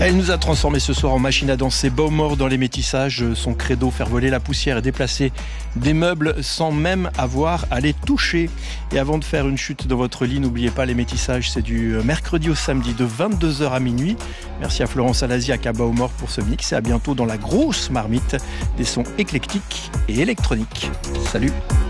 Elle nous a transformés ce soir en machine à danser. Baumort dans les métissages, son credo, faire voler la poussière et déplacer des meubles sans même avoir à les toucher. Et avant de faire une chute dans votre lit, n'oubliez pas les métissages, c'est du mercredi au samedi de 22h à minuit. Merci à Florence Alaziac à Baumort pour ce mix et à bientôt dans la grosse marmite des sons éclectiques et électroniques. Salut!